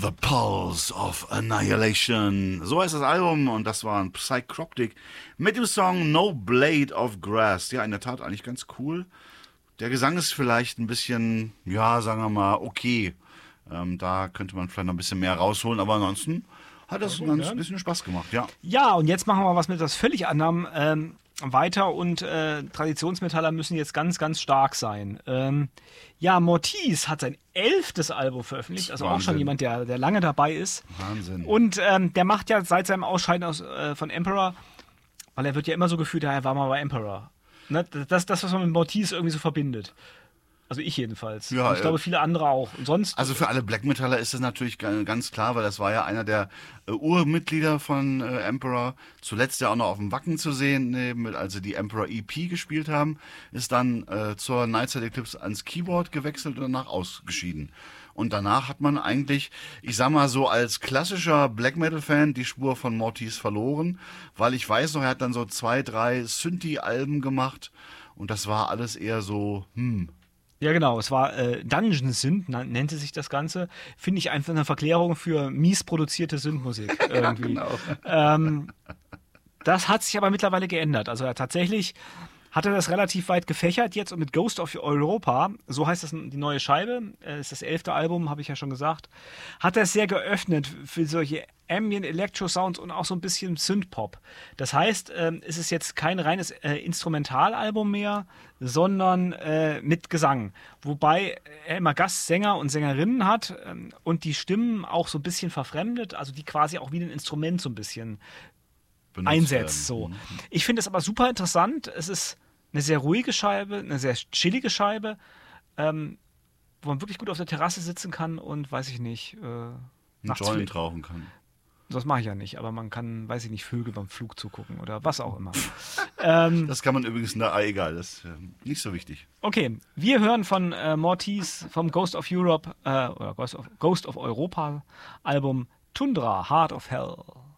The Pulse of Annihilation. So heißt das Album und das war ein Psychroptic mit dem Song No Blade of Grass. Ja, in der Tat eigentlich ganz cool. Der Gesang ist vielleicht ein bisschen, ja, sagen wir mal, okay. Da könnte man vielleicht noch ein bisschen mehr rausholen, aber ansonsten hat das ein ganz bisschen Spaß gemacht, ja. Ja, und jetzt machen wir was mit etwas völlig anderem weiter und Traditionsmetaller müssen jetzt ganz, ganz stark sein. Ja, Mortis hat sein 11. Album veröffentlicht, also Wahnsinn. auch schon jemand, der lange dabei ist. Wahnsinn. Und der macht ja seit seinem Ausscheiden von Emperor, weil er wird ja immer so gefühlt, er war mal bei Emperor. Ne? Das, was man mit Mortis irgendwie so verbindet. Also ich jedenfalls. Ja, und ich glaube, viele andere auch. Und sonst. Also für alle Black Metaller ist das natürlich ganz klar, weil das war ja einer der Urmitglieder von Emperor. Zuletzt ja auch noch auf dem Wacken zu sehen, als sie die Emperor EP gespielt haben. Ist dann zur Nightside Eclipse ans Keyboard gewechselt und danach ausgeschieden. Und danach hat man eigentlich, ich sag mal so als klassischer Black Metal Fan die Spur von Mortis verloren, weil ich weiß noch, er hat dann so 2, 3 Synthie-Alben gemacht und das war alles eher so, Ja, genau. Es war Dungeon Synth, nannte sich das Ganze. Finde ich einfach eine Verklärung für mies produzierte Synthmusik irgendwie. genau. Das hat sich aber mittlerweile geändert. Also tatsächlich hat er das relativ weit gefächert jetzt und mit Ghost of Europa, so heißt das die neue Scheibe, ist das 11. Album, habe ich ja schon gesagt, hat er es sehr geöffnet für solche Ambient Electro Sounds und auch so ein bisschen Synthpop. Das heißt, es ist jetzt kein reines Instrumentalalbum mehr, sondern mit Gesang. Wobei er immer Gastsänger und Sängerinnen hat und die Stimmen auch so ein bisschen verfremdet, also die quasi auch wie ein Instrument so ein bisschen Benutzt einsetzt. werden. So. Ich finde es aber super interessant. Es ist eine sehr ruhige Scheibe, eine sehr chillige Scheibe, wo man wirklich gut auf der Terrasse sitzen kann und, weiß ich nicht, Ein nachts Joint rauchen kann. das mache ich ja nicht, aber man kann, weiß ich nicht, Vögel beim Flug zugucken oder was auch immer. Das kann man übrigens, egal, das ist nicht so wichtig. Okay, wir hören von Mortis vom Ghost of Europe oder Ghost of Europa Album Tundra, Heart of Hell.